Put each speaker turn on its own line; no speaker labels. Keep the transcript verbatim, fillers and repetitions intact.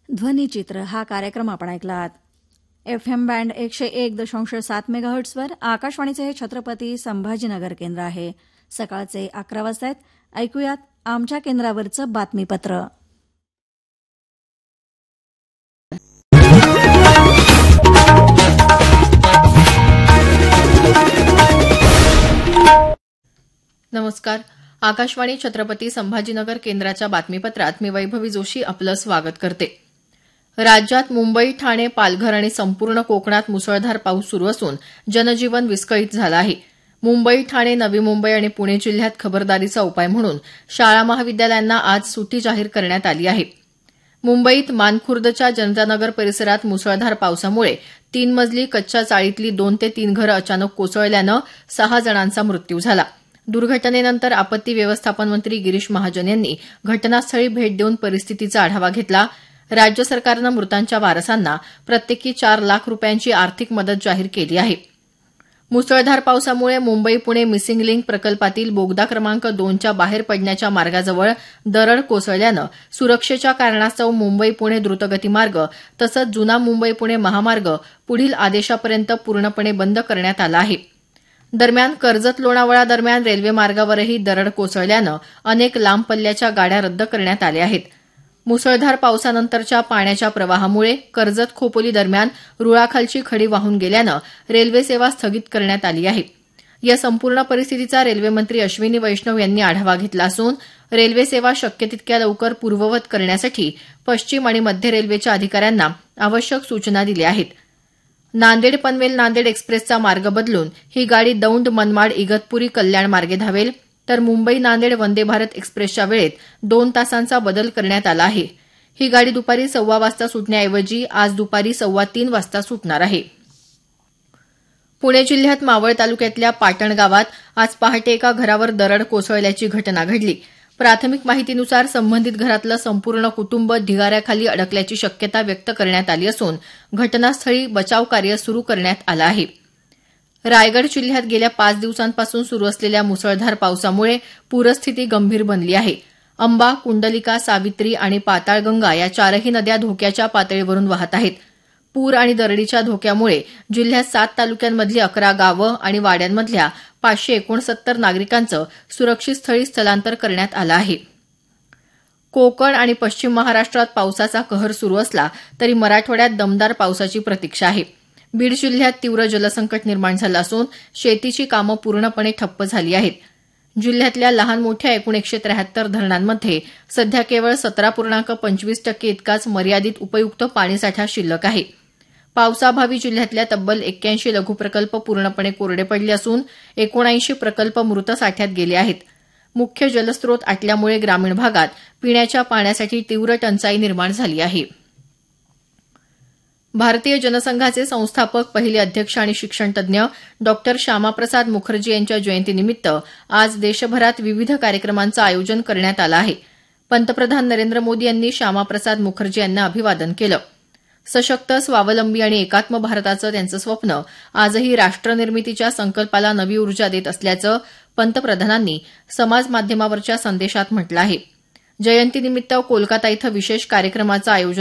ध्वनिचित्र हा कार्यक्रम आपण ऐकलात. एफ एम बँड एकशे एक दशांश सात मेगाहर्ट्झवर आकाशवाणीचे हे छत्रपती संभाजीनगर केंद्र आहे. सकाळचे अकरा वाजता आहेत. ऐकूयात आमच्या केंद्रावरचं बातमीपत्र.
नमस्कार. आकाशवाणी छत्रपती संभाजीनगर केंद्राच्या बातमीपत्रात मी वैभवी जोशी आपलं स्वागत करते. राज्यात मुंबई, ठाणे, पालघर आणि संपूर्ण कोकणात मुसळधार पाऊस सुरू असून जनजीवन विस्कळीत झालं आहे. मुंबई, ठाणे, नवी मुंबई आणि पुणे जिल्ह्यात खबरदारीचा उपाय म्हणून शाळा महाविद्यालयांना आज सुट्टी जाहीर करण्यात आली आहे. मुंबईत मानखुर्दच्या जनतानगर परिसरात मुसळधार पावसामुळे तीन मजली कच्च्या चाळीतली दोन ते तीन घरं अचानक कोसळल्यानं सहा जणांचा मृत्यू झाला. दुर्घटनेनंतर आपत्ती व्यवस्थापन मंत्री गिरीश महाजन यांनी घटनास्थळी भेट देऊन परिस्थितीचा आढावा घेतला. राज्य सरकारनं मृतांच्या वारसांना प्रत्येकी चार लाख रुपयांची आर्थिक मदत जाहीर केली आहे. मुसळधार पावसामुळे मुंबई पुणे मिसिंग लिंक प्रकल्पातील बोगदा क्रमांक दोनच्या बाहेर पडण्याच्या मार्गाजवळ दरड कोसळल्यानं सुरक्षेच्या कारणास्तव मुंबई पुणे द्रुतगती मार्ग तसंच जुना मुंबई पुणे महामार्ग पुढील आदेशापर्यंत पूर्णपणे बंद करण्यात आला आहे. दरम्यान कर्जत लोणावळा दरम्यान रेल्वे मार्गावरही दरड कोसळल्यानं अनेक लांब पल्ल्याच्या गाड्या रद्द करण्यात आल्या आहेत. मुसळधार पावसानंतरच्या पाण्याच्या प्रवाहामुळे कर्जत खोपोली दरम्यान रुळाखालची खडी वाहून गेल्यानं रेल्वे सेवा स्थगित करण्यात आली आहे. या संपूर्ण परिस्थितीचा रेल्वेमंत्री अश्विनी वैष्णव यांनी आढावा घेतला असून रेल्वे सेवा शक्य तितक्या लवकर पूर्ववत करण्यासाठी पश्चिम आणि मध्य रेल्वेच्या अधिकाऱ्यांना आवश्यक सूचना दिल्या आहेत. नांदेड पनवेल नांदेड एक्सप्रेसचा मार्ग बदलून ही गाडी दौंड मनमाड इगतपुरी कल्याण मार्गे धावेल, तर मुंबई नांदेड वंदे भारत एक्सप्रेसच्या वेळेत दोन तासांचा बदल करण्यात आला आहे. ही गाडी दुपारी सव्वा वाजता सुटण्याऐवजी आज दुपारी सव्वा तीन वाजता सुटणार आहे. पुणे जिल्ह्यात मावळ तालुक्यातल्या पाटण गावात आज पहाटे एका घरावर दरड कोसळल्याची घटना घडली. प्राथमिक माहितीनुसार संबंधित घरातलं संपूर्ण कुटुंब ढिगाऱ्याखाली अडकल्याची शक्यता व्यक्त करण्यात आली असून घटनास्थळी बचाव कार्य सुरू करण्यात आलं आहे. रायगड जिल्ह्यात गेल्या पाच दिवसांपासून सुरू असलेल्या मुसळधार पावसामुळे पूरस्थिती गंभीर बनली आहे. अंबा, कुंडलिका, सावित्री आणि पाताळगंगा या चारही नद्या धोक्याच्या पातळीवरून वाहत आहेत. पूर आणि दरडीच्या धोक्यामुळे जिल्ह्यात सात तालुक्यांमधली अकरा गावं आणि वाड्यांमधल्या पाचशे एकोणसत्तर नागरिकांचं सुरक्षित स्थळी स्थलांतर करण्यात आलं आहे. कोकण आणि पश्चिम महाराष्ट्रात पावसाचा कहर सुरू असला तरी मराठवाड्यात दमदार पावसाची प्रतीक्षा आहे. बीड जिल्ह्यात तीव्र जलसंकट निर्माण झालं असून शेतीची कामं पूर्णपणे ठप्प झाली आहेत. जिल्ह्यातल्या लहान मोठ्या एकूण एकशे त्र्याहत्तर धरणांमध्ये सध्या केवळ सतरा पूर्णांक पंचवीस टक्के इतकाच मर्यादित उपयुक्त पाणीसाठा शिल्लक आहे. पावसाअभावी जिल्ह्यातल्या तब्बल एक्क्याऐंशी लघु प्रकल्प पूर्णपणे कोरडे पडले असून एकोणऐंशी प्रकल्प मृत साठ्यात गेले आहेत. मुख्य जलस्रोत आटल्यामुळे ग्रामीण भागात पिण्याच्या पाण्यासाठी तीव्र टंचाई निर्माण झाली आहे. भारतीय जनसंघाचे संस्थापक, पहिले अध्यक्ष आणि शिक्षणतज्ञ डॉक्टर श्यामाप्रसाद मुखर्जी यांच्या जयंतीनिमित्त आज देशभरात विविध कार्यक्रमांचं आयोजन करण्यात आलं आहे. पंतप्रधान नरेंद्र मोदी यांनी श्यामाप्रसाद मुखर्जी यांना अभिवादन केलं. सशक्त, स्वावलंबी आणि एकात्म भारताचं त्यांचं स्वप्न आजही राष्ट्रनिर्मितीच्या संकल्पाला नवी ऊर्जा देत असल्याचं पंतप्रधानांनी समाज माध्यमावरच्या संदेशात म्हटलं आहे. जयंतीनिमित्त कोलकाता इथं विशेष कार्यक्रमाचं आयोजन